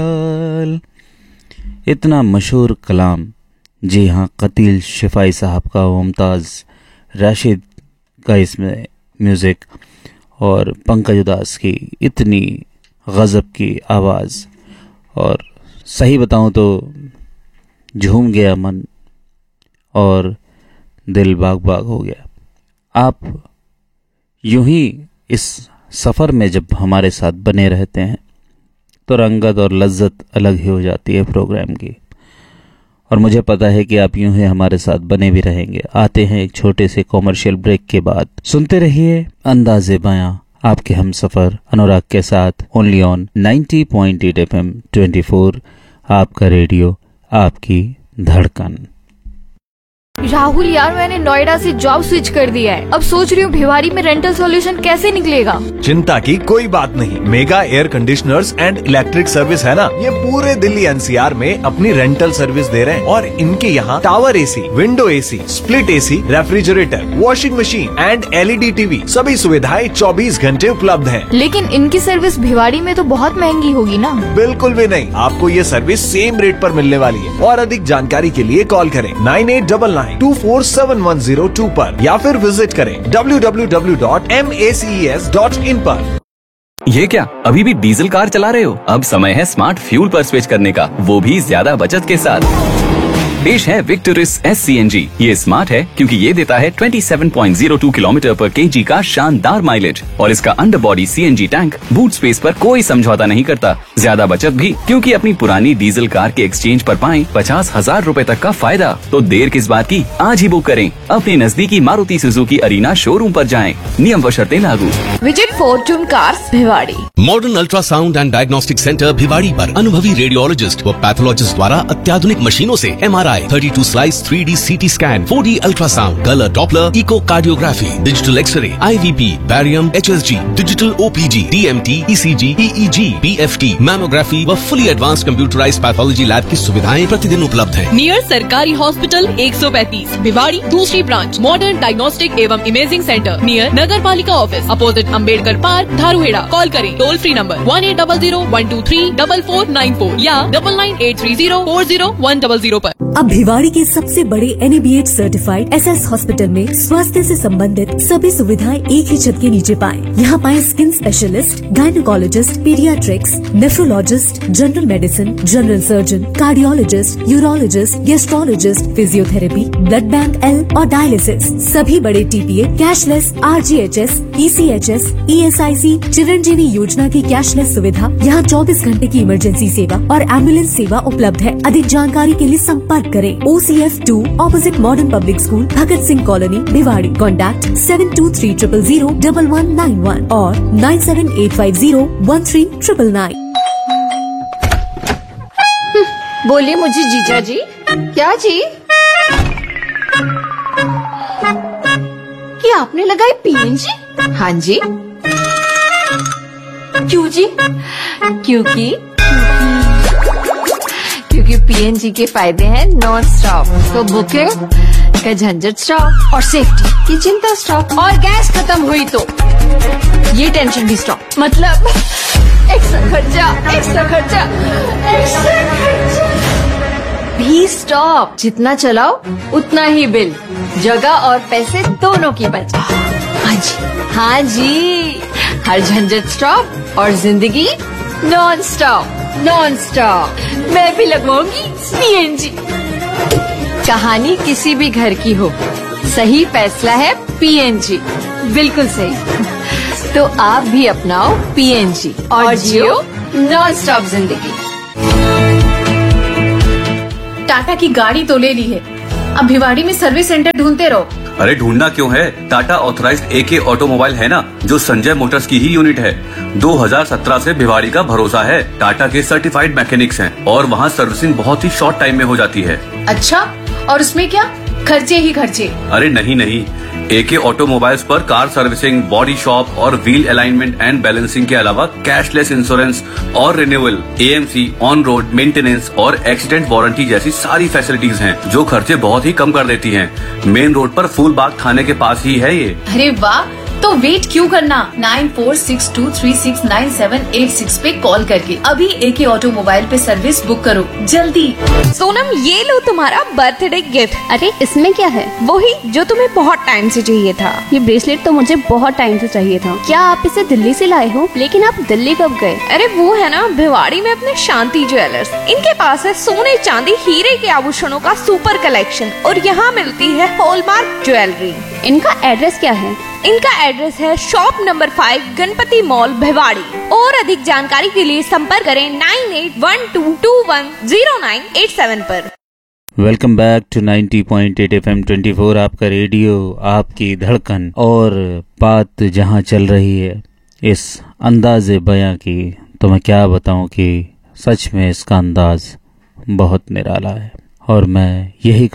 इतना मशहूर कलाम, जी हाँ, कतील शिफाई साहब का, मुमताज़ राशिद का इसमें म्यूज़िक और पंकज उदास की इतनी गज़ब की आवाज़, और सही बताऊं तो झूम गया मन और दिल बाग बाग हो गया। आप यूं ही इस सफ़र में जब हमारे साथ बने रहते हैं तो रंगत और लज्जत अलग ही हो जाती है प्रोग्राम की, और मुझे पता है कि आप यूं ही हमारे साथ बने भी रहेंगे। आते हैं एक छोटे से कॉमर्शियल ब्रेक के बाद। सुनते रहिए अंदाज़े बयां, आपके हम सफ़र अनुराग के साथ, ओनली ऑन 90.8 FM 24, आपका रेडियो, आपकी धड़कन। राहुल यार, मैंने नोएडा से जॉब स्विच कर दिया है। अब सोच रही हूँ भिवाड़ी में रेंटल सॉल्यूशन कैसे निकलेगा। चिंता की कोई बात नहीं, mega air conditioners and electric service है ना, ये पूरे दिल्ली एनसीआर में अपनी रेंटल सर्विस दे रहे हैं। और इनके यहाँ tower AC, window AC, split AC, refrigerator, washing machine and LED TV, सभी सुविधाएं 24 घंटे उपलब्ध है। लेकिन इनकी सर्विस भिवाड़ी में तो बहुत महंगी होगी ना। बिल्कुल भी नहीं, आपको ये सर्विस सेम रेट पर मिलने वाली है। और अधिक जानकारी के लिए कॉल करें 9899247102 पर, या फिर विजिट करें www.maces.in पर। ये क्या, अभी भी डीजल कार चला रहे हो? अब समय है स्मार्ट फ्यूल पर स्विच करने का, वो भी ज्यादा बचत के साथ। पेश है विक्टोरिस SCNG। ये स्मार्ट है क्योंकि ये देता है 27.02 किलोमीटर पर kg का शानदार माइलेज, और इसका under body CNG tank boot space पर कोई समझौता नहीं करता। ज्यादा बचत भी क्योंकि अपनी पुरानी डीजल कार के एक्सचेंज पर पाएं 50,000 रूपए तक का फायदा। तो देर किस बात की, आज ही बुक करें। अपने नजदीकी मारुति सुजुकी अरीना शोरूम पर जाएं। नियम व शर्तें लागू। Visit Fortune cars Bhiwadi. Modern ultrasound and diagnostic centre Bhiwadi पर अनुभवी रेडियोलॉजिस्ट व पैथोलॉजिस्ट द्वारा अत्याधुनिक मशीनों से MRI, 32 slice 3D CT scan, 4D ultrasound, colour Doppler, echocardiography, digital x ray, IVP, barium, HSG, digital OPG, DMT, ECG, EEG, BFT, mammography व fully advance computerised pathology lab की सुविधाएं प्रतिदिन उपलब्ध हैं। नियर सरकारी हॉस्पिटल 135 भिवाड़ी, दूसरी ब्रांच मॉडर्न डायग्नोस्टिक एवं imaging centre near नगर पालिका office, opposite Ambedkar park, Dharuhera. Call करें टोल फ्री नंबर 1800-123-4494 या 9983040100 पर। अब भिवाड़ी के सबसे बड़े NABH सर्टिफाइड SS हॉस्पिटल में स्वास्थ्य से संबंधित सभी सुविधाएं एक ही छत के नीचे पाएं। यहाँ पाएं skin specialist, gynaecologist, paediatrics, nephrologist, general medicine, general surgeon, cardiologist, urologist, gastrologist, physiotherapy, blood bank L और डायलिसिस, सभी बड़े TPA, cashless, RGHS, ECHS, ESIC, Chiranjeevi योजना की कैशलेस सुविधा। यहाँ 24 घंटे की इमरजेंसी सेवा और एम्बुलेंस सेवा उपलब्ध है। अधिक जानकारी के लिए संपर्क करें OCF2 opposite modern public school, Bhagat Singh colony, Bhiwadi. Contact 7230001191 और 9785013999। बोलिए मुझे जीजा जी। क्या जी? क्या आपने लगाई PNG? हाँ जी। क्यों जी? क्योंकि PNG के फायदे हैं नॉन स्टॉप, तो बुकिंग का झंझट स्टॉप और सेफ्टी की चिंता स्टॉप, और गैस खत्म हुई तो ये टेंशन भी स्टॉप। मतलब एक्स्ट्रा खर्चा भी स्टॉप। जितना चलाओ उतना ही बिल, जगह और पैसे दोनों की बचत। हाँ जी, हर झंझट स्टॉप और जिंदगी नॉन स्टॉप। मैं भी लगवाऊंगी PNG। कहानी किसी भी घर की हो, सही फैसला है PNG। बिल्कुल सही। तो आप भी अपनाओ PNG और जियो नॉन स्टॉप जिंदगी। टाटा की गाड़ी तो ले ली है, अब भिवाड़ी में सर्विस सेंटर ढूंढते रहो। अरे ढूंढना क्यों है, टाटा ऑथराइज्ड AK ऑटोमोबाइल है ना, जो संजय मोटर्स की ही यूनिट है। 2017 से भिवाड़ी का भरोसा है। टाटा के सर्टिफाइड मैकेनिक्स हैं और वहाँ सर्विसिंग बहुत ही शॉर्ट टाइम में हो जाती है। अच्छा, और उसमें क्या खर्चे ही खर्चे? अरे नहीं, AK ऑटोमोबाइल्स पर कार सर्विसिंग, बॉडी शॉप और व्हील अलाइनमेंट एंड बैलेंसिंग के अलावा कैशलेस इंश्योरेंस और renewal, AMC, on road maintenance और एक्सीडेंट वारंटी जैसी सारी फैसिलिटीज हैं, जो खर्चे बहुत ही कम कर देती हैं। मेन रोड पर फूलबाग थाने के पास ही है ये। अरे वाह, तो वेट क्यों करना, 9462369786 पे कॉल करके अभी AK ऑटोमोबाइल पे सर्विस बुक करो जल्दी। सोनम, ये लो तुम्हारा बर्थडे गिफ्ट। अरे इसमें क्या है? वही जो तुम्हें बहुत टाइम से चाहिए था। ये ब्रेसलेट तो मुझे बहुत टाइम से चाहिए था। क्या आप इसे दिल्ली से लाए हो? लेकिन आप दिल्ली कब गए? अरे वो है ना भिवाड़ी में अपने शांति ज्वेलर्स। इनके पास है सोने चांदी हीरे के आभूषणों का सुपर कलेक्शन और यहाँ मिलती है हॉलमार्क ज्वेलरी। इनका एड्रेस क्या है? इनका एड्रेस है shop number 5 Ganpati mall Bhiwadi. और अधिक जानकारी के लिए संपर्क करें 9812210987 पर। वेलकम बैक टू 90.8 FM 24 आपका रेडियो, आपकी धड़कन। और बात जहां चल रही है इस अंदाज़े बयां की, तो मैं क्या बताऊं कि सच में इसका अंदाज बहुत निराला है। और मैं यही